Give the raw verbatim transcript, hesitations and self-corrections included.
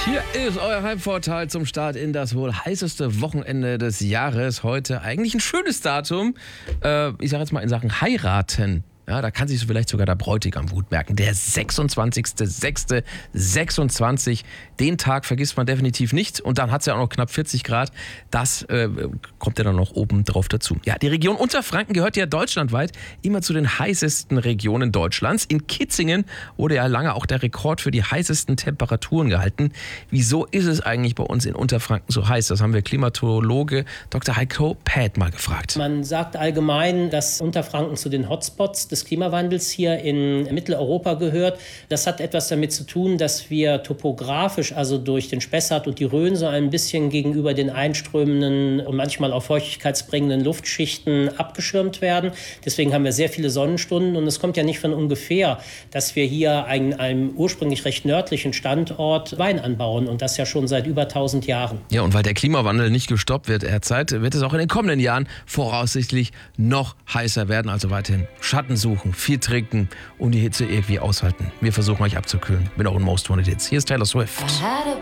Hier ist euer Heimvorteil zum Start in das wohl heißeste Wochenende des Jahres. Heute eigentlich ein schönes Datum, äh, ich sage jetzt mal in Sachen heiraten. Ja, da kann sich vielleicht sogar der Bräutigam gut merken. Der sechsundzwanzigster sechster sechsundzwanzig. Den Tag vergisst man definitiv nicht. Und dann hat es ja auch noch knapp vierzig Grad. Das äh, kommt ja dann noch oben drauf dazu. Ja, die Region Unterfranken gehört ja deutschlandweit immer zu den heißesten Regionen Deutschlands. In Kitzingen wurde ja lange auch der Rekord für die heißesten Temperaturen gehalten. Wieso ist es eigentlich bei uns in Unterfranken so heiß? Das haben wir Klimatologe Doktor Heiko Päth mal gefragt. Man sagt allgemein, dass Unterfranken zu den Hotspots des Klimawandels hier in Mitteleuropa gehört. Das hat etwas damit zu tun, dass wir topografisch, also durch den Spessart und die Rhön, so ein bisschen gegenüber den einströmenden und manchmal auch feuchtigkeitsbringenden Luftschichten abgeschirmt werden. Deswegen haben wir sehr viele Sonnenstunden und es kommt ja nicht von ungefähr, dass wir hier an einem ursprünglich recht nördlichen Standort Wein anbauen und das ja schon seit über tausend Jahren. Ja, und weil der Klimawandel nicht gestoppt wird derzeit, wird es auch in den kommenden Jahren voraussichtlich noch heißer werden, also weiterhin Schatten suchen, viel trinken und die Hitze irgendwie aushalten. Wir versuchen euch abzukühlen mit euren Most Wanted Hits. Hier ist Taylor Swift.